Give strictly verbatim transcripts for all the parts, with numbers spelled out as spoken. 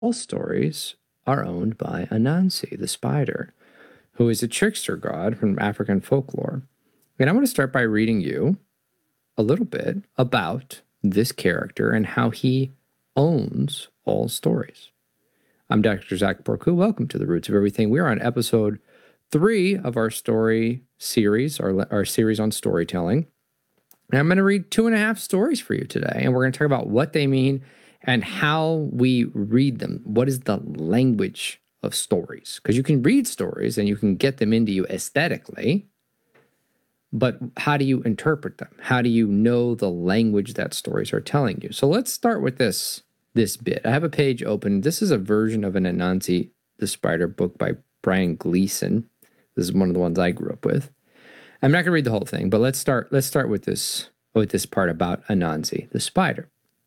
all stories are owned by Anansi, the spider, who is a trickster god from African folklore. And I want to start by reading you a little bit about this character and how he owns all stories. I'm Doctor Zach Borku. Welcome to The Roots of Everything. We are on episode three of our story series, our, our series on storytelling. And I'm going to read two and a half stories for you today. And we're going to talk about what they mean and how we read them. What is the language of stories? Because you can read stories and you can get them into you aesthetically, but how do you interpret them? How do you know the language that stories are telling you? So let's start with this, this bit. I have a page open. This is a version of an Anansi the Spider book by Brian Gleason. This is one of the ones I grew up with. I'm not going to read the whole thing, but let's start. Let's start with this with this part about Anansi the spider.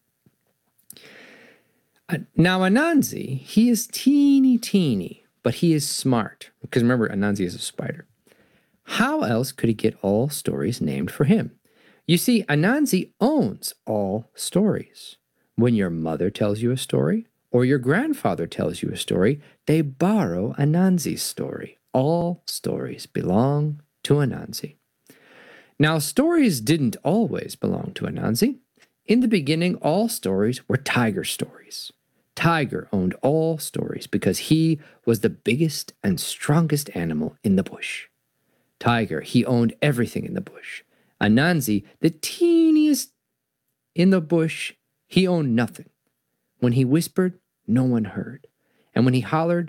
Uh, now Anansi, he is teeny teeny, but he is smart because remember Anansi is a spider. How else could he get all stories named for him? You see, Anansi owns all stories. When your mother tells you a story or your grandfather tells you a story, they borrow Anansi's story. All stories belong to Anansi. Now, stories didn't always belong to Anansi. In the beginning, all stories were Tiger stories. Tiger owned all stories because he was the biggest and strongest animal in the bush. Tiger, he owned everything in the bush. Anansi, the teeniest in the bush, he owned nothing. When he whispered, no one heard. And when he hollered,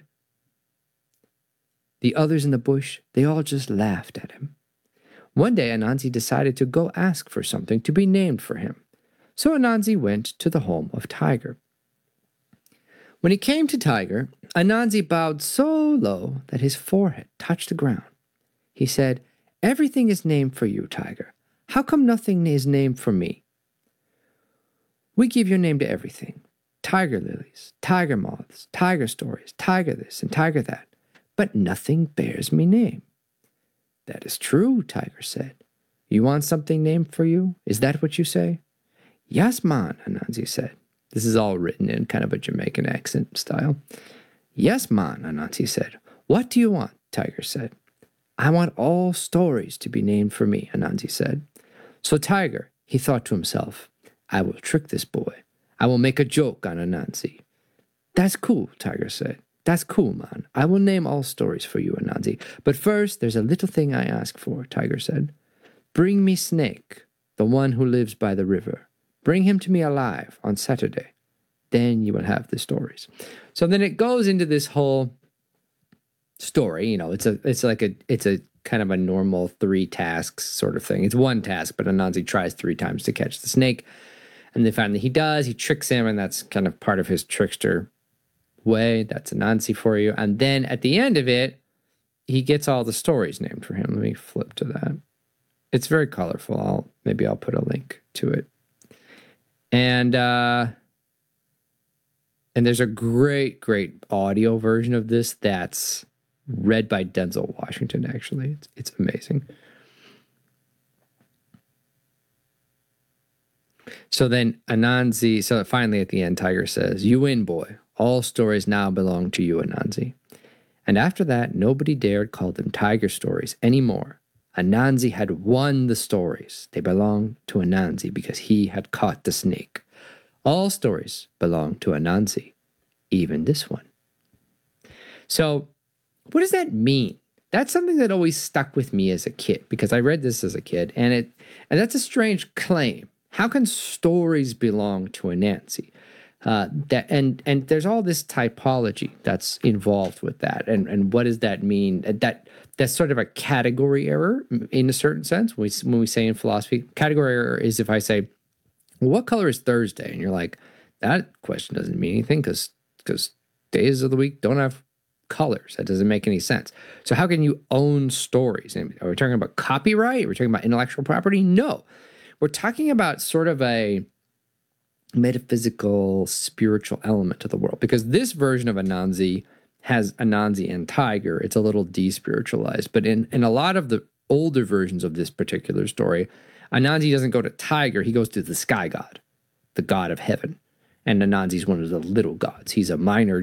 the others in the bush, they all just laughed at him. One day, Anansi decided to go ask for something to be named for him. So Anansi went to the home of Tiger. When he came to Tiger, Anansi bowed so low that his forehead touched the ground. He said, "Everything is named for you, Tiger. How come nothing is named for me?" "We give your name to everything. Tiger lilies, tiger moths, tiger stories, tiger this and tiger that. But nothing bears me name." "That is true," Tiger said. "You want something named for you? Is that what you say?" "Yes, man," Anansi said. This is all written in kind of a Jamaican accent style. "Yes, man," Anansi said. "What do you want?" Tiger said. "I want all stories to be named for me," Anansi said. So Tiger, he thought to himself, "I will trick this boy. I will make a joke on Anansi." "That's cool," Tiger said. "That's cool, man. I will name all stories for you, Anansi. But first, there's a little thing I ask for," Tiger said. "Bring me Snake, the one who lives by the river. Bring him to me alive on Saturday. Then you will have the stories." So then it goes into this whole story. You know, it's a, it's like a, it's a kind of a normal three tasks sort of thing. It's one task, but Anansi tries three times to catch the snake. And they find that he does. He tricks him, and that's kind of part of his trickster way. That's Anansi for you. And then at the end of it, he gets all the stories named for him. Let me flip to that. It's very colorful. I'll maybe I'll put a link to it. And uh, and there's a great, great audio version of this that's read by Denzel Washington, actually. It's, it's amazing. So then Anansi, so finally at the end, Tiger says, "You win, boy. All stories now belong to you, Anansi." And after that, nobody dared call them Tiger stories anymore. Anansi had won the stories. They belonged to Anansi because he had caught the snake. All stories belong to Anansi, even this one. So what does that mean? That's something that always stuck with me as a kid because I read this as a kid, and it and that's a strange claim. How can stories belong to Anansi? Uh, that and and there's all this typology that's involved with that, and and what does that mean? That that's sort of a category error in a certain sense. When we when we say in philosophy, category error is if I say, "Well, what color is Thursday?" and you're like, that question doesn't mean anything because because days of the week don't have colors. That doesn't make any sense. So how can you own stories? And are we talking about copyright? Are we talking about intellectual property? No, we're talking about sort of a metaphysical, spiritual element to the world. Because this version of Anansi has Anansi and Tiger. It's a little despiritualized. But in, in a lot of the older versions of this particular story, Anansi doesn't go to Tiger. He goes to the sky god, the god of heaven. And Anansi's one of the little gods. He's a minor